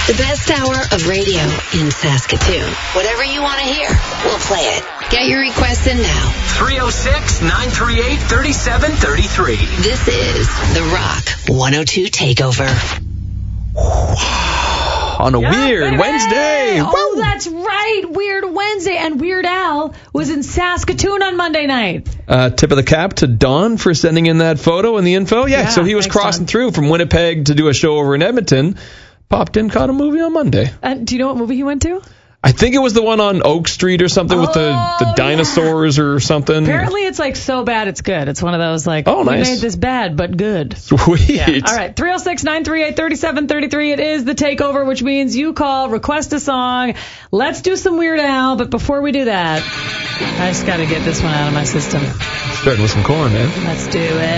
The best hour of radio in Saskatoon. Whatever you want to hear, we'll play it. Get your requests in now. 306-938-3733. This is the Rock 102 Takeover. On a weird Wednesday. Oh, that's right. Weird Wednesday. And Weird Al was in Saskatoon on Monday night. Tip of the cap to Don for sending in that photo and the info. Yeah, so he was crossing through from Winnipeg to do a show over in Edmonton. Popped in, caught a movie on Monday. Do you know what movie he went to? I think it was the one on Oak Street or something with the dinosaurs or something. Apparently it's like so bad it's good. It's one of those like, nice. We made this bad but good. Sweet. Yeah. All right, 306-938-3733. It is the Takeover, which means you call, request a song. Let's do some Weird Al, but before we do that, I just got to get this one out of my system. Starting with some corn, man. Let's do it.